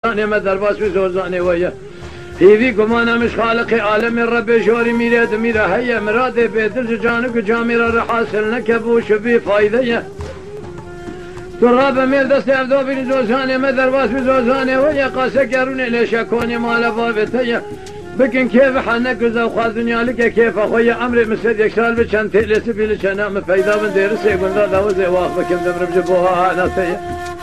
زاني ما درباس بزوزاني ويا هيفي كمانا مش خالق عالم الرب جوري ميراد ميرا هيا مراد بيدل جانك جاميرا رحاسل نكبو شبي فايدة تراب ميل دست افدو بين زوزاني ما درباس بزوزاني ويا قاسا قروني ليش اكوني مال بابتيا بكن كيف حنك زو دنيا لك كيف اخويا امري مسد يكسال بشان تلس بيل شنا مفيدا من دير سيقول ذا وزي واخ بكم دمر بجبوها ناسيه